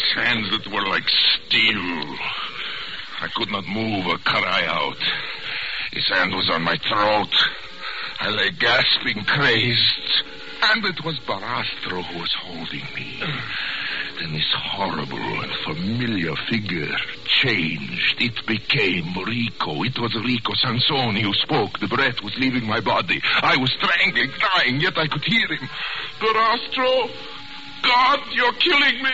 hands that were like steel. I could not move or cry out. His hand was on my throat. I lay gasping, crazed. And it was Barastro who was holding me. Then this horrible and familiar figure changed. It became Rico. It was Rico Sansoni who spoke. The breath was leaving my body. I was strangling, dying, yet I could hear him. Barastro, God, you're killing me.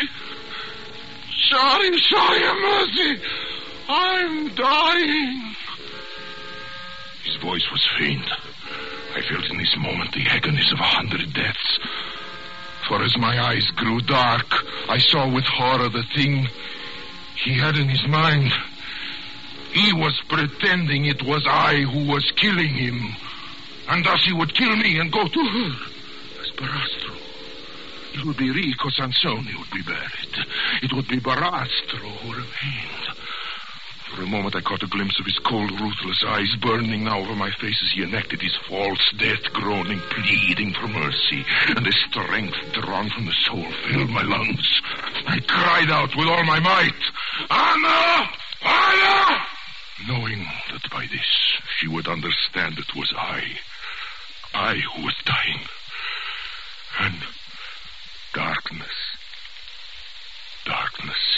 Sorry, have mercy. I'm dying. His voice was faint. I felt in this moment the agonies of 100 deaths. For as my eyes grew dark, I saw with horror the thing he had in his mind. He was pretending it was I who was killing him. And thus he would kill me and go to her as Barastro. It would be Rico Sansoni who would be buried. It would be Barastro who remained. For a moment I caught a glimpse of his cold, ruthless eyes burning now over my face as he enacted his false death, groaning, pleading for mercy. And the strength drawn from the soul filled my lungs. I cried out with all my might, Anna! Anna! Knowing that by this she would understand it was I who was dying. And darkness